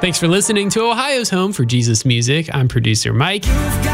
Thanks for listening to Ohio's home for Jesus music. I'm producer Mike.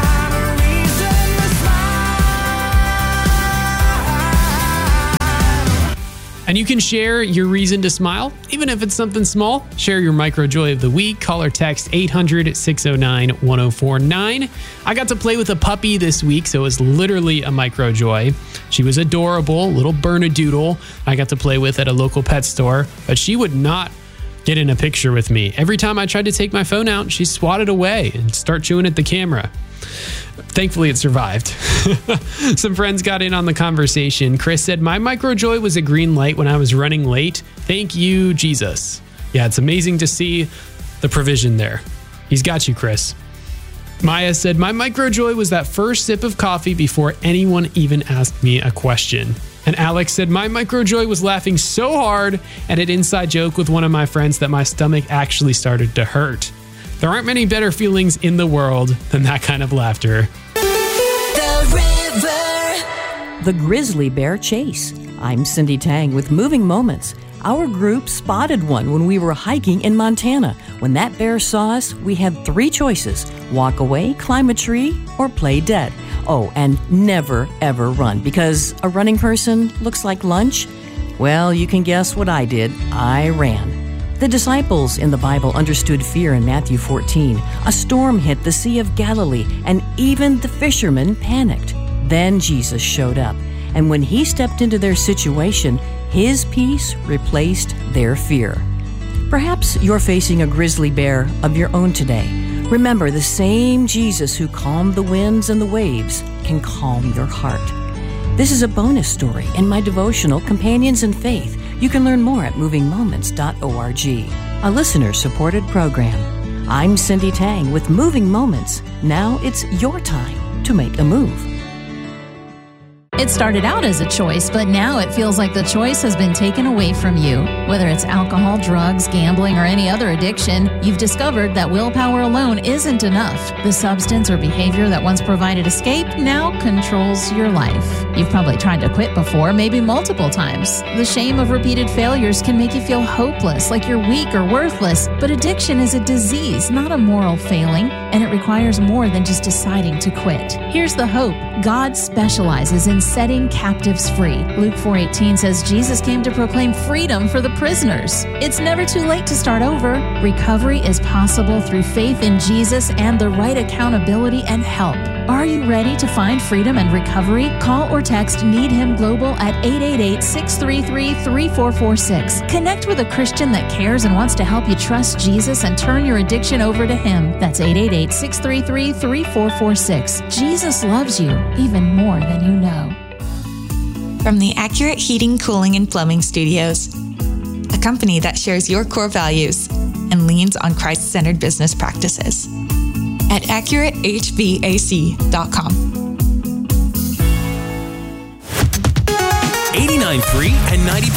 And you can share your reason to smile, even if it's something small. Share your micro joy of the week. Call or text 800-609-1049. I got to play with a puppy this week, so it was literally a micro joy. She was adorable, little Bernedoodle. I got to play with at a local pet store, but she would not get in a picture with me. Every time I tried to take my phone out, she swatted away and start chewing at the camera. Thankfully, it survived. Some friends got in on the conversation. Chris said, my micro joy was a green light when I was running late. Thank you, Jesus. Yeah, it's amazing to see the provision there. He's got you, Chris. Maya said, my micro joy was that first sip of coffee before anyone even asked me a question. And Alex said, my micro joy was laughing so hard at an inside joke with one of my friends that my stomach actually started to hurt. There aren't many better feelings in the world than that kind of laughter. The Grizzly Bear Chase. I'm Cindy Tang with Moving Moments. Our group spotted one when we were hiking in Montana. When that bear saw us, we had 3 choices: walk away, climb a tree, or play dead. Oh, and never, ever run, because a running person looks like lunch. Well, you can guess what I did. I ran. The disciples in the Bible understood fear in Matthew 14. A storm hit the Sea of Galilee, and even the fishermen panicked. Then Jesus showed up, and when he stepped into their situation, his peace replaced their fear. Perhaps you're facing a grizzly bear of your own today. Remember, the same Jesus who calmed the winds and the waves can calm your heart. This is a bonus story in my devotional, Companions in Faith. You can learn more at movingmoments.org, a listener-supported program. I'm Cindy Tang with Moving Moments. Now it's your time to make a move. It started out as a choice, but now it feels like the choice has been taken away from you. Whether it's alcohol, drugs, gambling, or any other addiction, you've discovered that willpower alone isn't enough. The substance or behavior that once provided escape now controls your life. You've probably tried to quit before, maybe multiple times. The shame of repeated failures can make you feel hopeless, like you're weak or worthless. But addiction is a disease, not a moral failing, and it requires more than just deciding to quit. Here's the hope. God specializes in setting captives free. Luke 4:18 says Jesus came to proclaim freedom for the prisoners. It's never too late to start over. Recovery is possible through faith in Jesus and the right accountability and help. Are you ready to find freedom and recovery? Call or text Need Him Global at 888-633-3446. Connect with a Christian that cares and wants to help you trust Jesus and turn your addiction over to Him. That's 888-633-3446. Jesus loves you even more than you know. From the Accurate Heating, Cooling, and Plumbing Studios, a company that shares your core values and leans on Christ-centered business practices. At AccurateHVAC.com. 89.3 and 90.7